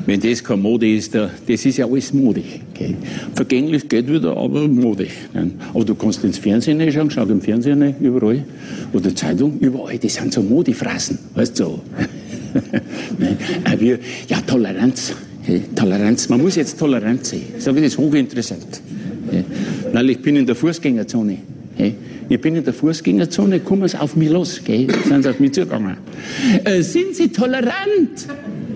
Wenn das keine Mode ist, das ist ja alles Mode. Okay. Vergänglich geht wieder, aber Mode. Aber du kannst ins Fernsehen reinschauen, schau im Fernsehen rein, überall. Oder Zeitung, überall, das sind so Modefrasen. Weißt du so. Ja, Toleranz. Okay. Toleranz, man muss jetzt tolerant sein. Ich sage, das ist hochinteressant. Okay. Weil ich bin in der Fußgängerzone. Okay. Ich bin in der Fußgängerzone, kommen sie auf mich los. Okay. Sind sie auf mich zugegangen. Sind Sie tolerant?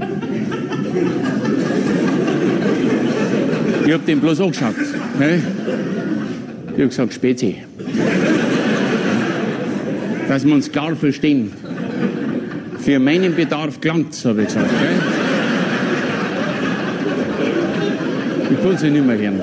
Ich hab den bloß angeschaut. Ne? Ich hab gesagt, Spezi. Dass wir uns klar verstehen. Für meinen Bedarf gelangt's, habe ich gesagt. Gell? Ich kann sie nicht mehr hören.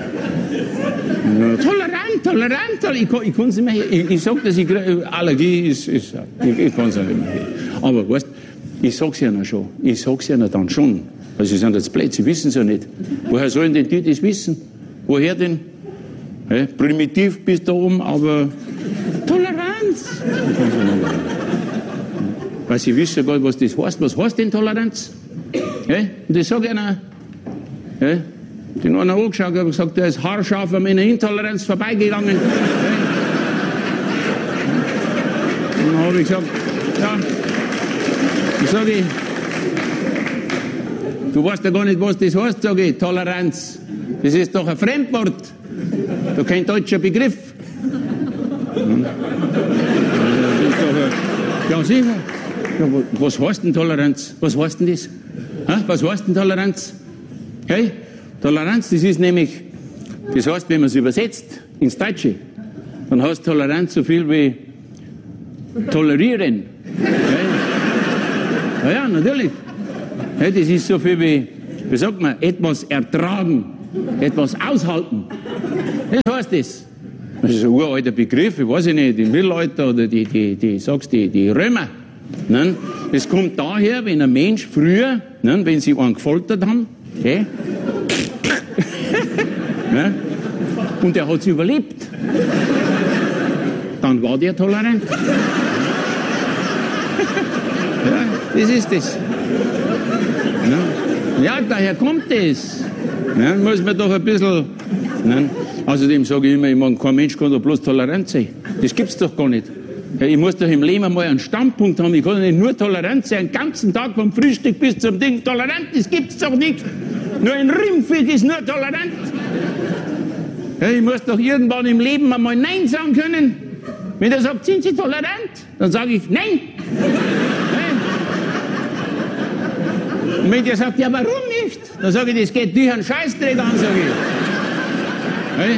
Tolerant. Ich kann sie nicht mehr hören. Ich sag, dass ich Allergie ist. Ich kann sie nicht mehr hören. Aber weißt, ich sag's ihnen schon. Ich sag's ihnen dann schon. Also sie sind jetzt blöd, sie wissen es ja nicht. Woher sollen denn die das wissen? Woher denn? Hey, primitiv bis da oben, aber Toleranz. Weil sie wissen gar nicht, was das heißt. Was heißt denn Toleranz? Hey, und das sage ich ihnen. Hey, den einen angeschaut und gesagt, der ist haarscharf an meiner Intoleranz vorbeigegangen. Hey. Und dann habe ich gesagt, ja, ich sage, du weißt ja gar nicht, was das heißt, sage ich, Toleranz. Das ist doch ein Fremdwort. Doch kein deutscher Begriff. Ja, sicher. Ja, was heißt denn Toleranz? Was heißt denn das? Was heißt denn Toleranz? Hey, Toleranz, das ist nämlich, das heißt, wenn man es übersetzt ins Deutsche, dann heißt Toleranz so viel wie tolerieren. Hey? Ja, natürlich. Hey, das ist so viel wie sagt man, etwas ertragen, etwas aushalten. Das heißt das. Das ist ein uralter Begriff, ich weiß nicht, im Mittelalter oder die Römer. Ne? Das kommt daher, wenn ein Mensch früher, ne, wenn sie einen gefoltert haben, okay, ne, und der hat es überlebt, dann war der tolerant. Ja, das ist das. Ja, daher kommt es. Ja, muss man doch ein bisschen. Ne? Außerdem sage ich immer, ich meine, kein Mensch kann doch bloß tolerant sein. Das gibt's doch gar nicht. Ja, ich muss doch im Leben einmal einen Standpunkt haben. Ich kann doch nicht nur tolerant sein, den ganzen Tag vom Frühstück bis zum Ding. Tolerant, das gibt's doch nicht. Nur ein Rindvieh ist nur tolerant. Ja, ich muss doch irgendwann im Leben einmal Nein sagen können. Wenn er sagt, sind Sie tolerant? Dann sage ich Nein. Und wenn der sagt, ja, warum nicht? Dann sage ich, das geht dich einen Scheißdreck an, sage ich. Hey?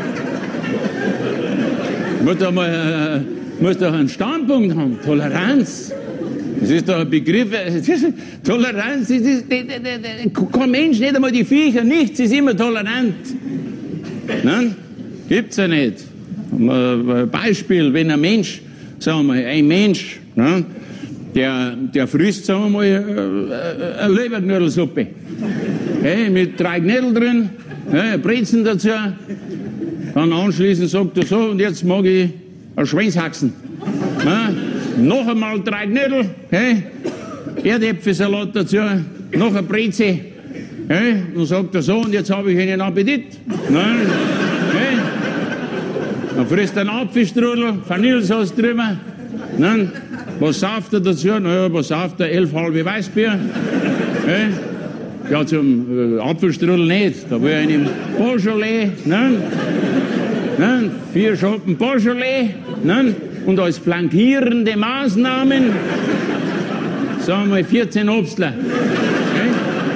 Muss doch einen Standpunkt haben. Toleranz. Das ist doch ein Begriff. Toleranz, das ist, kein Mensch, nicht einmal die Viecher, nichts ist immer tolerant. Nein? Gibt's ja nicht. Ein Beispiel, wenn ein Mensch, sagen wir mal, ein Mensch, ne, der frisst, sagen wir mal, eine Leberknödelsuppe. Hey, mit 3 Knödel drin, hey, Brezen dazu. Dann anschließend sagt er so, und jetzt mag ich ein Schweinshaxen. Noch einmal 3 Knödel, hey, Erdäpfelsalat dazu, noch ein Breze. Hey, dann sagt er so, und jetzt habe ich einen Appetit. Nein, hey. Dann frisst er einen Apfelstrudel, Vanillesauce drüber. Nein, was sauft er dazu? Naja, was sauft er? 11 halbe Weißbier. Hey. Ja, zum Apfelstrudel nicht. Da will er einen Beaujolais. Nein. Nein, 4 Schoppen Beaujolais. Nein. Und als flankierende Maßnahmen, sagen wir 14 Obstler. Okay?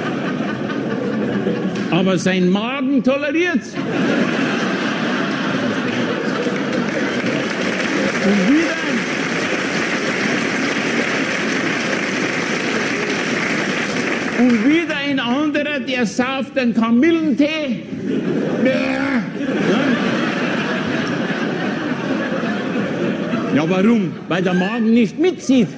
Aber sein Magen toleriert's. Und wieder ein anderer, der sauft einen Kamillentee. Ja, warum? Weil der Magen nicht mitzieht.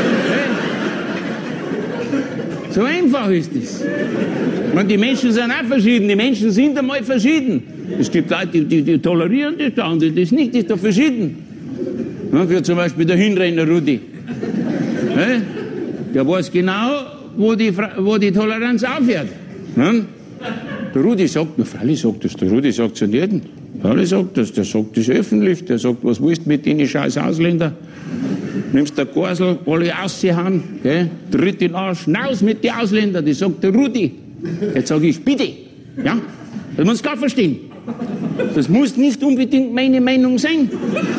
So einfach ist es. Die Menschen sind auch verschieden. Die Menschen sind einmal verschieden. Es gibt Leute, die tolerieren das, der andere das nicht. Das ist doch verschieden. Ja, wie zum Beispiel der Hinrenner Rudi. Der weiß genau, wo die Toleranz aufhört. Ne? Der Rudi sagt, na freilich sagt das, der Rudi sagt es ja nicht. Freilich sagt das, der sagt das öffentlich, der sagt, was willst du mit den scheiß Ausländern? Nimmst der Gorsel, alle raushauen, tritt den Arsch, raus mit den Ausländern, das sagt der Rudi. Jetzt sage ich, bitte, ja, das muss gar verstehen. Das muss nicht unbedingt meine Meinung sein.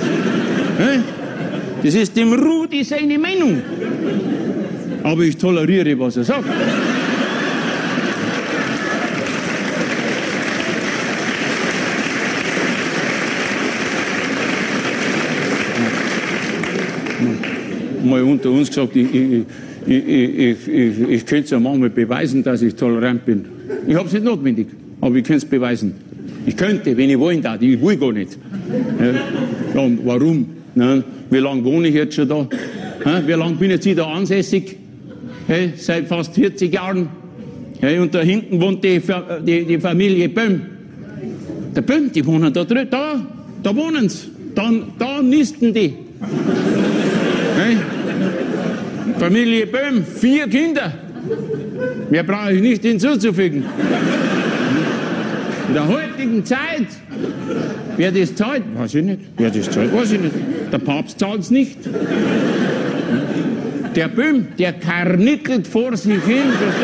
Das ist dem Rudi seine Meinung. Aber ich toleriere, was er sagt. Mal unter uns gesagt, ich könnte es ja manchmal beweisen, dass ich tolerant bin. Ich habe es nicht notwendig, aber ich könnte es beweisen. Ich könnte, wenn ich wollen darf. Ich will gar nicht. Ja, warum? Ja, wie lange wohne ich jetzt schon da? Ja, wie lange bin ich jetzt da ansässig? Hey, seit fast 40 Jahren. Hey, und da hinten wohnt die Familie Böhm. Der Böhm, die wohnen da drüben. Da wohnen sie. Da nisten die. Hey. Familie Böhm, 4 Kinder. Mehr brauche ich nicht hinzuzufügen. In der heutigen Zeit, wer das zahlt, weiß ich nicht. Wer das zahlt, weiß ich nicht. Der Papst zahlt es nicht. Der Böhm, der karnickelt vor sich hin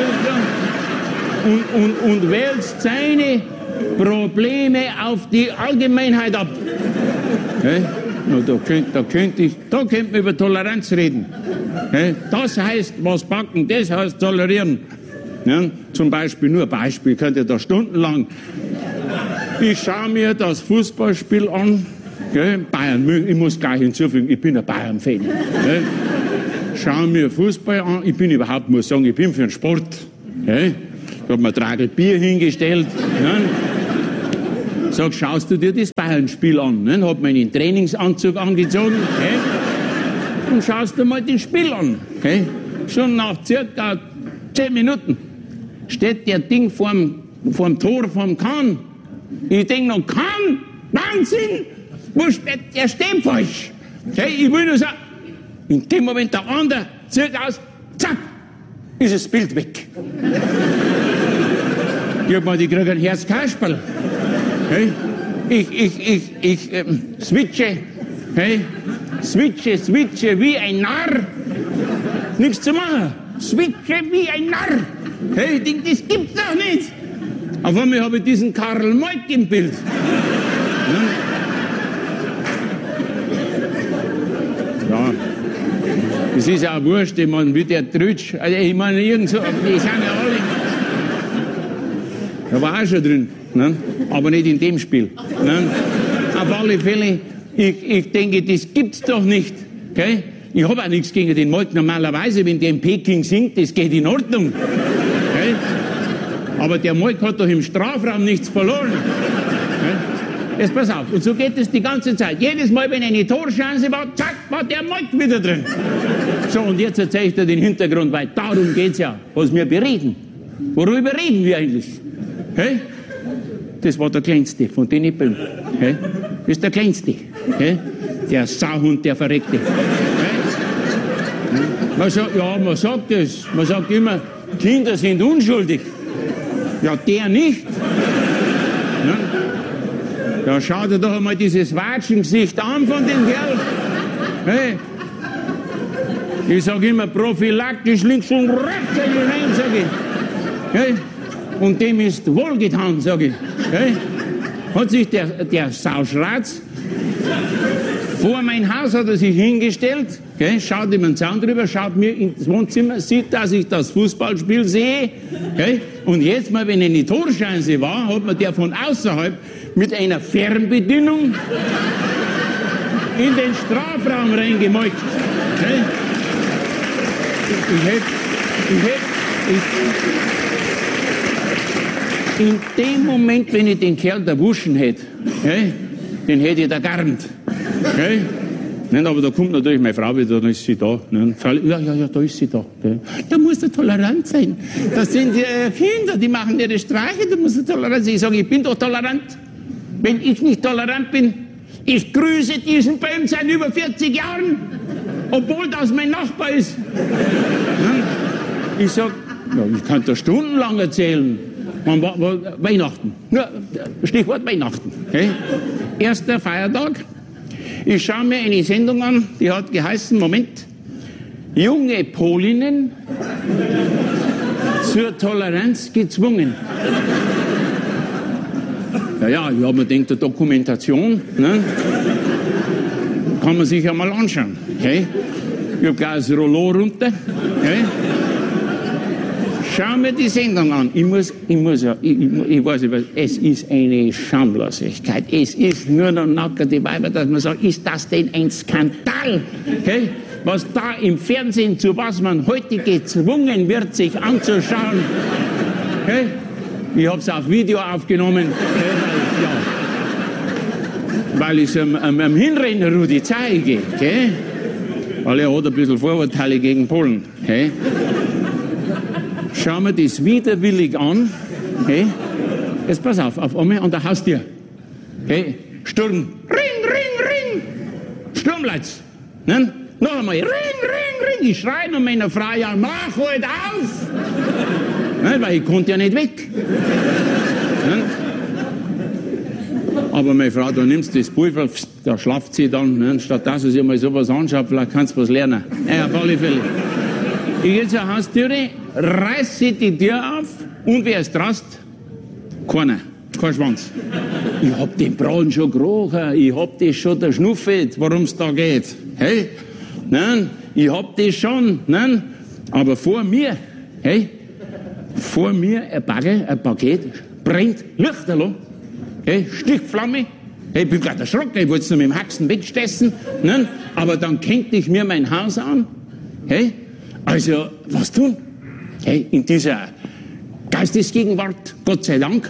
und wälzt seine Probleme auf die Allgemeinheit ab. Okay? Da könnte man über Toleranz reden. Das heißt, was backen, das heißt tolerieren. Ja, zum Beispiel, nur ein Beispiel, könnt ihr da stundenlang. Ich schaue mir das Fußballspiel an. Bayern, ich muss gleich hinzufügen, ich bin ein Bayern-Fan. Schaue mir Fußball an, ich bin überhaupt, muss sagen, ich bin für den Sport. Ich habe mir 3 Bier hingestellt. Sag, schaust du dir das Bayern-Spiel an? Ne? Hab meinen Trainingsanzug angezogen und schaust dir mal das Spiel an. Okay? Schon nach circa 10 Minuten steht der Ding vorm Tor vom Kahn. Ich denke noch, Kahn, Wahnsinn, wo steht, der steht falsch. Okay? Ich will nur sagen, in dem Moment der andere zieht aus, zack, ist das Bild weg. Ich hab mal, die kriegen ein Herzkasperl. Hey, ich switche, hey, switche wie ein Narr. Nichts zu machen. Switche wie ein Narr. Hey, ich denke, das gibt's doch nicht. Auf einmal habe ich diesen Karl Moik im Bild. Ja, das ist ja auch wurscht, ich meine, wie der Trütsch, also ich meine, irgend so, die sind ja alle. Da war auch schon drin. Ne? Aber nicht in dem Spiel. Ne? Auf alle Fälle, ich denke, das gibt's doch nicht. Okay? Ich habe auch nichts gegen den Moik. Normalerweise, wenn der in Peking singt, das geht in Ordnung. Okay? Aber der Moik hat doch im Strafraum nichts verloren. Okay? Jetzt pass auf, und so geht es die ganze Zeit. Jedes Mal, wenn eine Torchance war, zack, war der Moik wieder drin. So, und jetzt erzähle ich dir den Hintergrund, weil darum geht's ja, was wir bereden. Worüber reden wir eigentlich? Okay? Das war der Kleinste von den Böhmen. Okay? Das ist der Kleinste. Okay? Der Sauhund, der Verreckte. Okay? Man sagt das. Man sagt immer, Kinder sind unschuldig. Ja, der nicht. Ja, schau dir doch einmal dieses Watschengesicht an von dem Kerl. Hey. Ich sage immer, prophylaktisch links und rechts rein, sage ich. Hey. Und dem ist wohlgetan, sage ich. Okay? Hat sich der Sauschratz vor mein Haus hat er sich hingestellt, okay? Schaut ihm einen Zaun drüber, schaut mir ins Wohnzimmer, sieht, dass ich das Fußballspiel sehe. Okay? Und jetzt mal, wenn eine Torchance war, hat man der von außerhalb mit einer Fernbedienung in den Strafraum reingemolkt. Okay? In dem Moment, wenn ich den Kerl erwuschen hätte, den hätte ich da garnt. Nein, aber da kommt natürlich meine Frau wieder, dann ist sie da. Ja, da ist sie da. Da muss er tolerant sein. Das sind Kinder, die machen ihre Streiche, da muss er tolerant sein. Ich sage, ich bin doch tolerant. Wenn ich nicht tolerant bin, ich grüße diesen Böhm seit über 40 Jahren, obwohl das mein Nachbar ist. Ich sage, ja, ich kann da stundenlang erzählen. Weihnachten. Ja, Stichwort Weihnachten. Okay? Erster Feiertag. Ich schaue mir eine Sendung an, die hat geheißen, Moment, junge Polinnen zur Toleranz gezwungen. Ja, ich habe mir gedacht, eine Dokumentation, ne? Kann man sich ja mal anschauen. Okay? Ich habe gleich das Rollo runter. Okay? Schau mir die Sendung an. Ich weiß nicht, es ist eine Schamlosigkeit. Es ist nur noch nackerte Weiber, dass man sagt, ist das denn ein Skandal? Okay? Was da im Fernsehen, zu was man heute gezwungen wird, sich anzuschauen. Okay? Ich habe es auf Video aufgenommen, weil ich es am Hinrenner Rudi zeige. Okay? Weil er hat ein bisschen Vorurteile gegen Polen. Okay? Schau mir das widerwillig an. Okay? Jetzt pass auf einmal an der Haustür. Okay? Sturm. Ring, ring, ring. Sturmleitz. Ne? Noch einmal. Ring, ring, ring. Ich schreie noch meiner Frau, ja, mach halt auf. Ne? Weil ich konnte ja nicht weg. Ne? Aber meine Frau, da nimmst du das Pulver, da schlaft sie dann. Ne? Statt dass sie sich mal sowas anschaut, vielleicht kannst du was lernen. Ja, auf alle Fälle. Ich gehe zur Haustüre, reiße die Tür auf und wer ist drast? Keiner, kein Schwanz. Ich hab den Braten schon gerochen, ich hab das schon geschnuffelt, worum es da geht. Hey? Nein, ich hab das schon, nein, aber vor mir ein Bagger, ein Paket, brennt Lichterloh, hey, Stichflamme. Hey, ich bin gerade erschrocken, ich wollte es noch mit dem Haxen wegstessen, nein, aber dann kennte ich mir mein Haus an. Hey? Also, was tun? Hey, in dieser Geistesgegenwart, Gott sei Dank,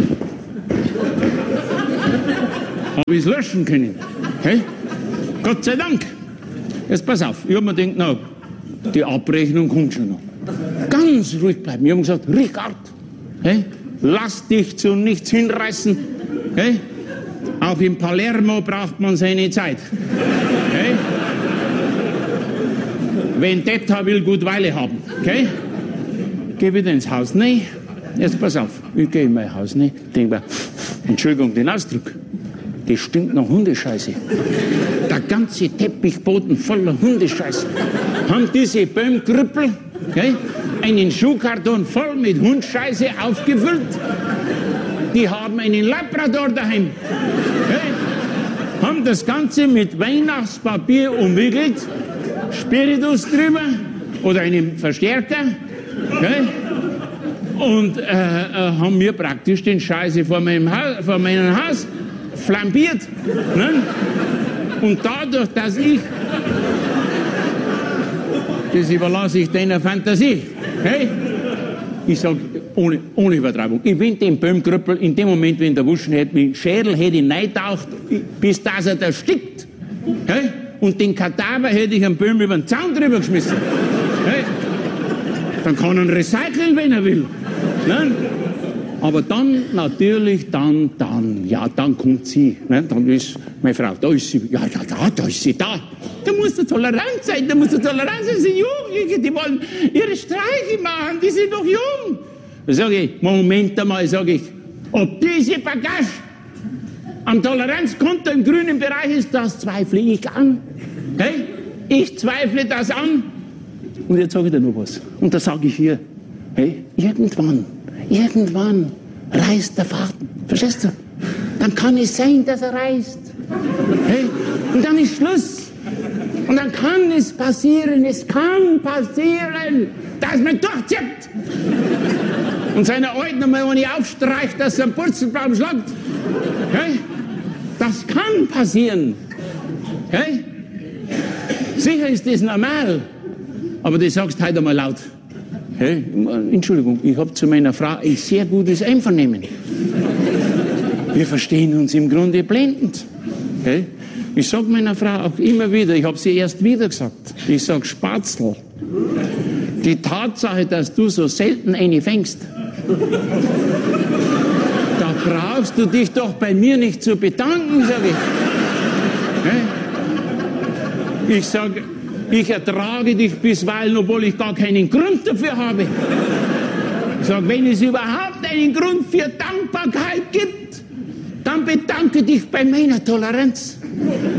habe ich es löschen können. Hey? Gott sei Dank. Jetzt pass auf, ich habe mir gedacht, na, die Abrechnung kommt schon noch. Ganz ruhig bleiben. Ich habe gesagt, Richard, hey, lass dich zu nichts hinreißen. Hey? Auch in Palermo braucht man seine Zeit. Hey? Vendetta will gut Weile haben, okay? Geh wieder ins Haus, ne? Jetzt pass auf, ich gehe in mein Haus, ne? Denk mir, Entschuldigung den Ausdruck, das stinkt nach Hundescheiße. Der ganze Teppichboden voller Hundescheiße. Haben diese Böhmkrüppel, okay, einen Schuhkarton voll mit Hundscheiße aufgefüllt. Die haben einen Labrador daheim. Okay? Haben das Ganze mit Weihnachtspapier umwickelt. Spiritus drüber oder einen Verstärker, okay? Und haben mir praktisch den Scheiße vor meinem Haus flambiert. Ne? Und dadurch, dass das überlasse ich deiner Fantasie. Okay? Ich sage, ohne Übertreibung, ich bin den Böhmkrüppel in dem Moment, wenn der Wuschen hätte, mit dem Schädel hätte ich reintaucht, bis dass er da stickt. Okay? Und den Kadaver hätte ich am Böhm über den Zaun drüber geschmissen. Hey, dann kann er ihn recyceln, wenn er will. Ne? Aber dann natürlich, dann kommt sie. Ne? Dann ist meine Frau, da ist sie, da ist sie da. Da muss er tolerant sein, sie sind Jugendliche, die wollen ihre Streiche machen, die sind noch jung. Da sage ich, Moment einmal, ob diese Bagage am Toleranzkonto im grünen Bereich ist, das zweifle ich an. Hey? Ich zweifle das an. Und jetzt sage ich dir noch was. Und das sage ich hier. Hey? Irgendwann reißt der Faden. Verstehst du? Dann kann es sein, dass er reißt. Hey? Und dann ist Schluss. Und dann kann es passieren, dass man durchzieht. Und seiner Alten einmal eine aufstreicht, dass er einen Purzelbaum schlagt. Hey? Das kann passieren. Okay? Sicher ist das normal. Aber du sagst heute einmal laut. Hey, Entschuldigung, ich habe zu meiner Frau ein sehr gutes Einvernehmen. Wir verstehen uns im Grunde blendend. Okay? Ich sage meiner Frau auch immer wieder, ich habe sie erst wieder gesagt, ich sage Spatzel, die Tatsache, dass du so selten eine fängst, da brauchst du dich doch bei mir nicht zu bedanken, sage ich. Ich sage, ich ertrage dich bisweilen, obwohl ich gar keinen Grund dafür habe. Sag, wenn es überhaupt einen Grund für Dankbarkeit gibt, dann bedanke dich bei meiner Toleranz.